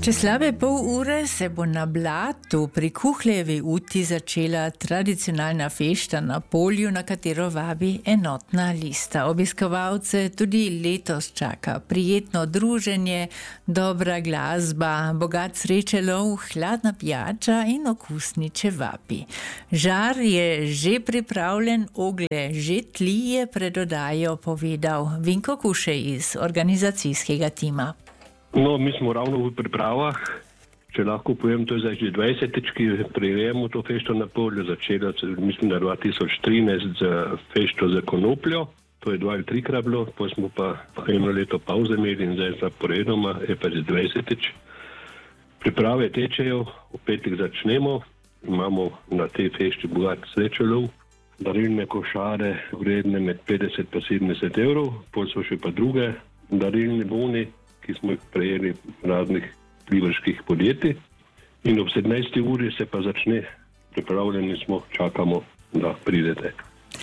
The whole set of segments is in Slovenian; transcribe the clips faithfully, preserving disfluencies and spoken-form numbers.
Čez slabe pol ure se bo na Blatu pri Kuhljevi uti začela tradicionalna fešta na polju, na katero vabi enotna lista. Obiskovalce tudi letos čaka prijetno druženje, dobra glasba, bogat srečelov, hladna pijača in okusni čevapi. Žar je že pripravljen, oglje že tlije, pred oddajo povedal Vinko Kušej iz organizacijskega tima. No, mi smo ravno v pripravah, če lahko povem, to je zdaj že dvajsetič, ki prirejamo to fešto na polju, začela se, mislim, da dva tisoč trinajst z fešto za konopljo, to je dva ali trikrat bilo, pa smo pa eno leto pauze imeli in zdaj zaporedoma, je pa že dvajsetič. Priprave tečejo, v petek začnemo, imamo na tej fešti bogat srečelov, darilne košare vredne med petdeset pa sedemdeset evrov, pol so še pa druge darilne boni, ki smo jih prejeli raznih plivrških podjetij. In ob sedemnajsti uri se pa začne, pripravljeni smo, čakamo, da pridete.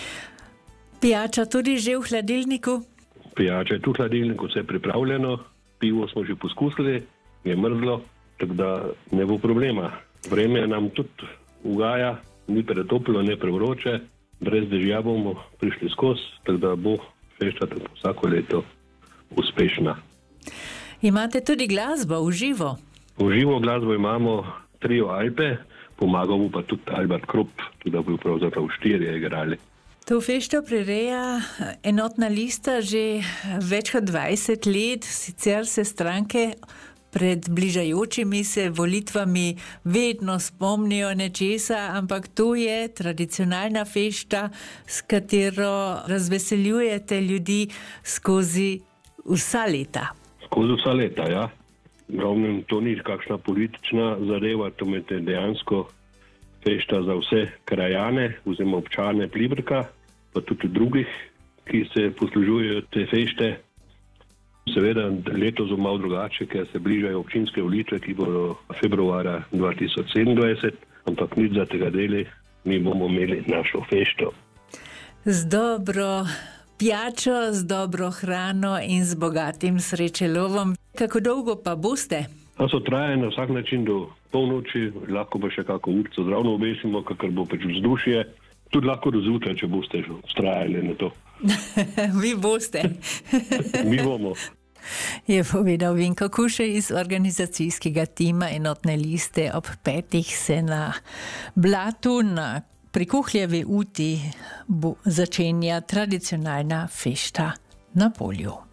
Pijača tudi že v hladilniku? Pijača je tu v hladilniku, vse pripravljeno, pivo smo že poskusili, je mrzlo, tako da ne bo problema. Vreme nam tudi ugaja, ni pretoplo, ne prevroče, brez dežja bomo prišli skozi, tako da bo fešta vsako leto uspešna. Imate tudi glasbo v živo? V živo glasbo imamo trio Alpe, pomagal mu pa tudi Albert Krupp, tudi da bi pravzaprav štirje igrali. To fešto prireja enotna lista že več kot dvajset let, sicer se stranke pred bližajočimi se volitvami vedno spomnijo nečesa, ampak to je tradicionalna fešta, s katero razveseljujete ljudi skozi vsa leta. Skozi vsa leta, ja. Glavnem, to ni kakšna politična zadeva, to je dejansko fešta za vse krajane, oziroma občane Pliberka, pa tudi drugih, ki se poslužujejo te fešte. Seveda letos bo malo drugače, ker se bližajo občinske volitve, ki bodo februarja dva tisoč sedemindvajset, ampak nič za tega deli, mi bomo imeli našo fešto. Z dobro pijačo, z dobro hrano in z bogatim srečelovom. Kako dolgo pa boste? A so traje na vsak način do polnoči, lahko pa še kako urco zravno obesimo, kakor bo pač vzdušje. Tudi lahko do zjutraj, če boste že vztrajali na to. Vi boste. Mi bomo. Je povedal Vinko Kušej iz organizacijskega tima enotne liste. Ob petih se na Blatu na pri Kuhljevi uti bo začenja tradicionalna fešta na polju.